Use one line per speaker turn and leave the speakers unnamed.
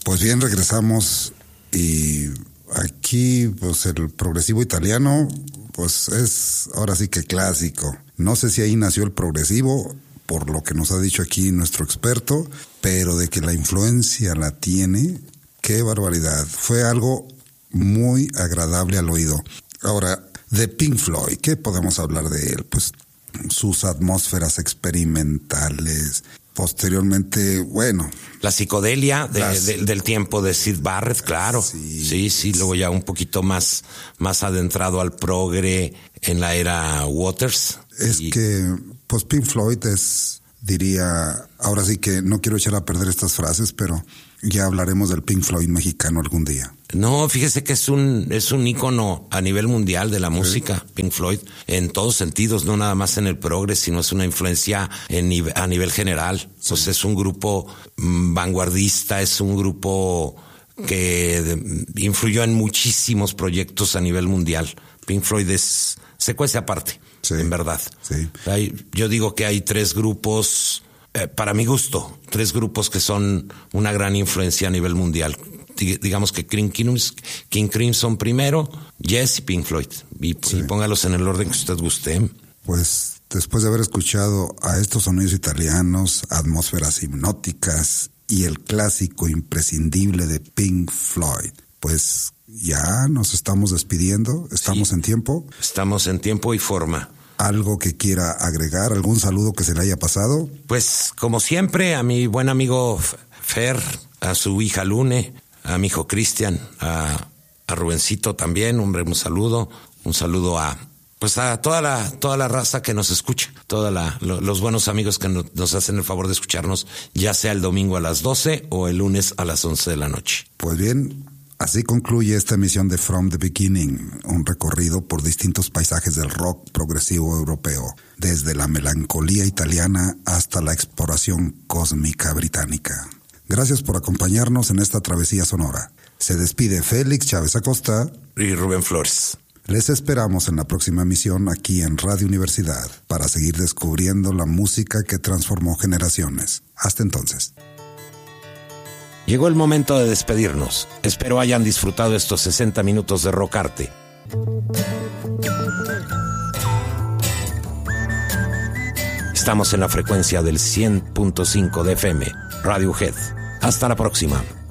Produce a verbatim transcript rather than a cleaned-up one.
Pues bien, regresamos y aquí pues el progresivo italiano pues es ahora sí que clásico. No sé si ahí nació el progresivo, por lo que nos ha dicho aquí nuestro experto, pero de que la influencia la tiene, qué barbaridad. Fue algo muy agradable al oído. Ahora, de Pink Floyd, ¿qué podemos hablar de él? Pues sus atmósferas experimentales, posteriormente, bueno...
La psicodelia de,
las...
de, del tiempo de Syd Barrett, claro. Sí, sí, sí, luego ya un poquito más, más adentrado al progre en la era Waters.
Es y... que, pues Pink Floyd es, diría, ahora sí que no quiero echar a perder estas frases, pero ya hablaremos del Pink Floyd mexicano algún día.
No, fíjese que es un es un ícono a nivel mundial de la música, sí. Pink Floyd, en todos sentidos, no nada más en el progres, sino es una influencia en, a nivel general. Sí. Pues es un grupo vanguardista, es un grupo que influyó en muchísimos proyectos a nivel mundial. Pink Floyd es se cuece aparte, sí. En verdad.
Sí.
Hay, yo digo que hay tres grupos, eh, para mi gusto, tres grupos que son una gran influencia a nivel mundial. Digamos que King Crimson, King Crimson primero, Yes y Pink Floyd. Y, sí. Y póngalos en el orden que usted guste.
Pues después de haber escuchado a estos sonidos italianos, atmósferas hipnóticas y el clásico imprescindible de Pink Floyd, pues ya nos estamos despidiendo. ¿Estamos sí. en tiempo?
Estamos en tiempo y forma.
¿Algo que quiera agregar? ¿Algún saludo que se le haya pasado?
Pues como siempre, a mi buen amigo Fer, a su hija Lune, a mi hijo Cristian, a, a Rubencito también, hombre, un saludo, un saludo a pues a toda la toda la raza que nos escucha, toda la lo, los buenos amigos que no, nos hacen el favor de escucharnos, ya sea el domingo a las doce o el lunes a las once de la noche.
Pues bien, así concluye esta emisión de From the Beginning, un recorrido por distintos paisajes del rock progresivo europeo, desde la melancolía italiana hasta la exploración cósmica británica. Gracias por acompañarnos en esta travesía sonora. Se despide Félix Chávez Acosta
y Rubén Flores.
Les esperamos en la próxima emisión aquí en Radio Universidad para seguir descubriendo la música que transformó generaciones. Hasta entonces.
Llegó el momento de despedirnos. Espero hayan disfrutado estos sesenta minutos de Rock Arte. Estamos en la frecuencia del cien punto cinco de F M, Radiohead. Hasta la próxima.